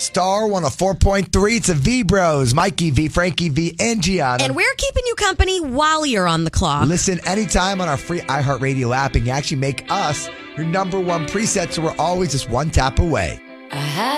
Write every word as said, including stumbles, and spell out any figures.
Star one oh four point three. It's a V Bros. Mikey V, Frankie V, and Gianna. And we're keeping you company while you're on the clock. Listen anytime on our free iHeartRadio app, and you actually make us your number one preset, so we're always just one tap away. I had